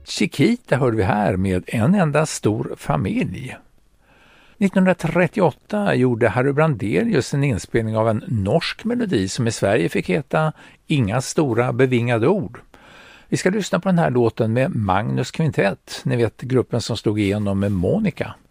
Chiquita hörde vi här med En enda stor familj. 1938 gjorde Harry Brandelius en inspelning av en norsk melodi som i Sverige fick heta Inga stora bevingade ord. Vi ska lyssna på den här låten med Magnus Kvintett, ni vet gruppen som slog igenom med Monica.